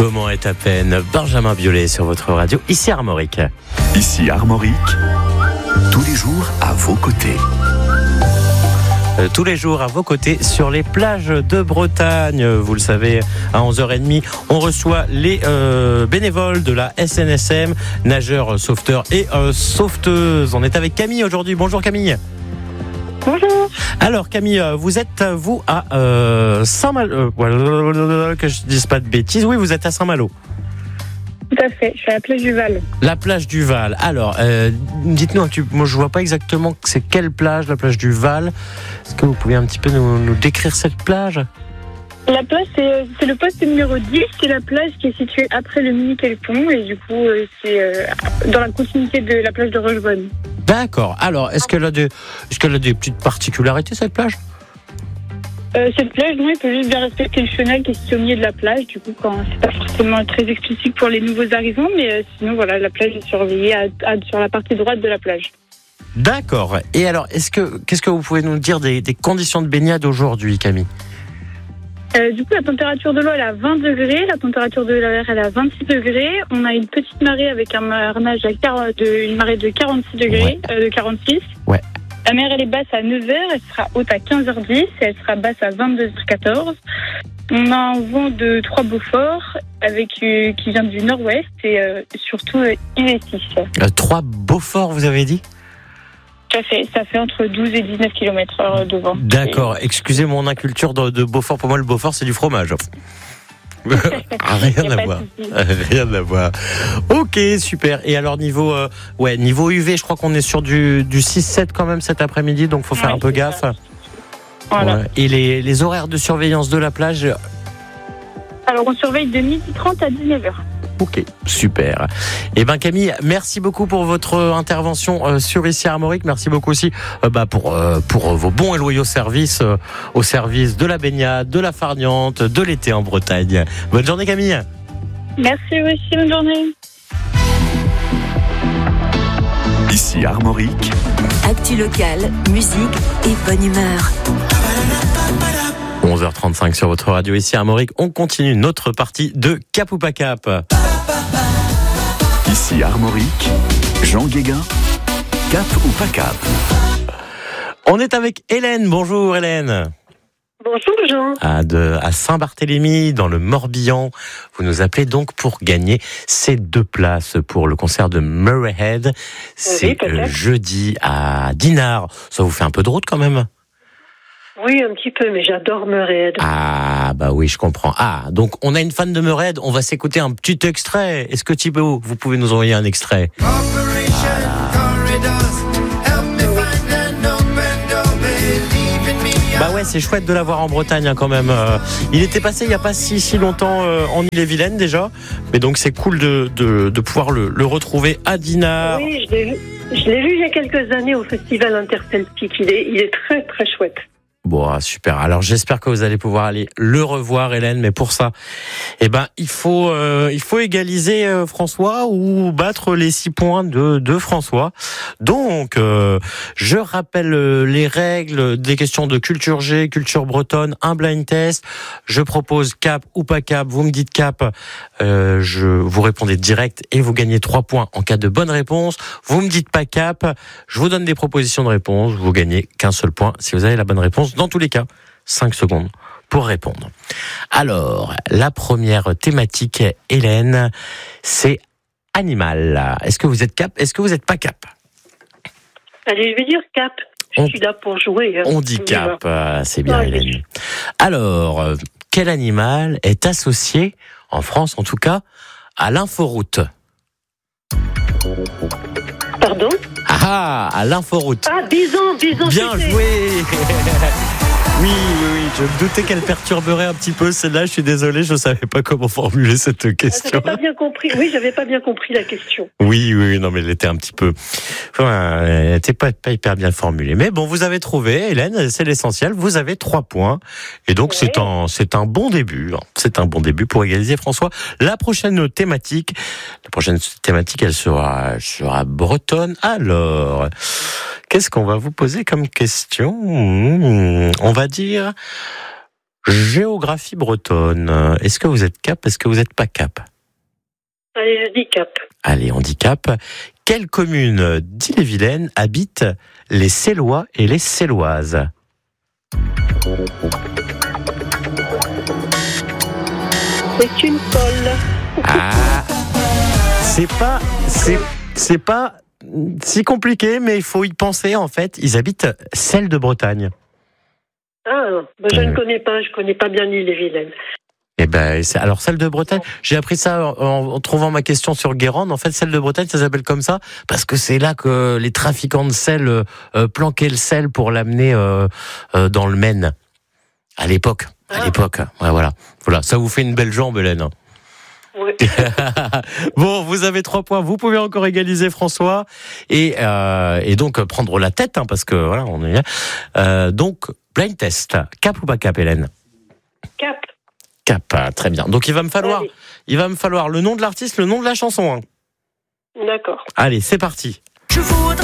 Comment est à peine Benjamin Biolay sur votre radio, ici Armorique. Ici Armorique, tous les jours à vos côtés. Tous les jours à vos côtés sur les plages de Bretagne. Vous le savez, à 11h30, on reçoit les bénévoles de la SNSM, nageurs, sauveteurs et sauveteuses. On est avec Camille aujourd'hui. Bonjour Camille. Bonjour. Alors Camille, vous êtes vous à Saint-Malo, que je dise pas de bêtises. Oui, vous êtes à Saint-Malo. Tout à fait, je suis à la plage du Val. La plage du Val. Alors, dites-nous, moi je vois pas exactement c'est quelle plage, la plage du Val. Est-ce que vous pouvez un petit peu nous décrire cette plage ? La plage, c'est le poste numéro 10, c'est la plage qui est située après le Mini-Quelpont et du coup, c'est dans la continuité de la plage de Rochebonne. D'accord. Alors, est-ce qu'elle a des petites particularités, cette plage ? Cette plage, non, il faut juste bien respecter le chenal qui est situé au milieu de la plage. Du coup, c'est pas forcément très explicite pour les nouveaux arrivants, mais sinon, voilà, la plage est surveillée sur la partie droite de la plage. D'accord. Et alors, qu'est-ce que vous pouvez nous dire des conditions de baignade aujourd'hui, Camille ? Du coup, la température de l'eau, elle est à 20 degrés, la température de l'air, elle est à 26 degrés. On a une petite marée avec un marnage une marée de 46 degrés, de 46. Ouais. La mer, elle est basse à 9h, elle sera haute à 15h10 et elle sera basse à 22h14. On a un vent de 3 Beaufort qui vient du nord-ouest et surtout il est 6. 3 Beaufort, vous avez dit ? Ça fait entre 12 et 19 km/h de vent. D'accord, excusez mon inculture de Beaufort. Pour moi, le Beaufort, c'est du fromage. Rien à voir. Ok, super. Et alors niveau UV, je crois qu'on est sur du 6-7 quand même cet après-midi, donc faut faire un peu gaffe. Voilà. Ouais. Et les horaires de surveillance de la plage ? Alors on surveille de 12h30 à 19h. Ok, super. Eh ben Camille, merci beaucoup pour votre intervention sur Ici Armorique. Merci beaucoup aussi pour vos bons et loyaux services au service de la baignade, de la farniente, de l'été en Bretagne. Bonne journée Camille. Merci aussi, bonne journée. Ici Armorique. Actu locale, musique et bonne humeur. 11h35 sur votre radio ici à Armorique. On continue notre partie de Cap ou pas Cap. Ici Armorique, Jean Guéguin, Cap ou pas Cap. On est avec Hélène. Bonjour Hélène. Bonjour Jean. À Saint-Barthélemy, dans le Morbihan. Vous nous appelez donc pour gagner ces 2 places pour le concert de Murray Head. C'est jeudi à Dinard. Ça vous fait un peu de route quand même ? Oui, un petit peu, mais j'adore Murray Head. Ah, bah oui, je comprends. Ah, donc on a une fan de Murray Head, on va s'écouter un petit extrait. Est-ce que Thibaut, vous pouvez nous envoyer un extrait ? Bah ouais, c'est chouette de l'avoir en Bretagne quand même. Il était passé il n'y a pas si longtemps en Ille-et-Vilaine déjà, mais donc c'est cool de pouvoir le retrouver à Dinard. Oui, je l'ai vu il y a quelques années au festival Interceltique. Il est très très chouette. Bon, super. Alors, j'espère que vous allez pouvoir aller le revoir, Hélène. Mais pour ça, il faut égaliser François ou battre les 6 points de François. Donc, je rappelle les règles des questions de culture G, culture bretonne, un blind test. Je propose cap ou pas cap. Vous me dites cap. Vous répondez direct et vous gagnez 3 points en cas de bonne réponse. Vous me dites pas cap. Je vous donne des propositions de réponse. Vous gagnez qu'un seul point si vous avez la bonne réponse. Dans tous les cas, 5 secondes pour répondre. Alors, la première thématique, Hélène, c'est animal. Est-ce que vous êtes cap ? Est-ce que vous n'êtes pas cap ? Allez, je vais dire cap. Je suis là pour jouer. On dit cap, c'est bien Hélène. Alors, quel animal est associé, en France en tout cas, à l'inforoute ? Pardon ? À l'inforoute. Ah, bison. Bien joué. Oui, je me doutais qu'elle perturberait un petit peu celle-là, je suis désolé, je ne savais pas comment formuler cette question. J'avais pas bien compris. Oui, j'avais pas bien compris la question. Oui, non, mais elle était un petit peu... elle n'était pas hyper bien formulée. Mais bon, vous avez trouvé, Hélène, c'est l'essentiel, vous avez 3 points. Et donc, c'est un bon début. C'est un bon début pour égaliser François. La prochaine thématique, elle sera bretonne. Alors, qu'est-ce qu'on va vous poser comme question ? On va dire Géographie bretonne. Est-ce que vous êtes Cap? Est-ce que vous n'êtes pas Cap? Allez, je dis Cap. Allez, on dit Cap. Quelle commune d'Ille-et-Vilaine habite les Célois et les Céloises? C'est une colle. Ah, c'est pas si compliqué, mais il faut y penser en fait. Ils habitent Celles de Bretagne. Ah, je ne connais pas. Je connais pas bien l'Ille-et-Vilaine. Eh ben, alors Celles de Bretagne, j'ai appris ça en trouvant ma question sur Guérande. En fait, Celles de Bretagne, ça s'appelle comme ça parce que c'est là que les trafiquants de sel planquaient le sel pour l'amener dans le Maine. À l'époque. Ouais, voilà. Ça vous fait une belle jambe, Hélène. Oui. Bon, vous avez 3 points. Vous pouvez encore égaliser, François, et donc prendre la tête, parce que voilà, on est là. Donc, blind test. Cap ou pas Cap, Hélène? Cap. Cap, très bien. Donc il va me falloir le nom de l'artiste, le nom de la chanson. D'accord. Allez, c'est parti.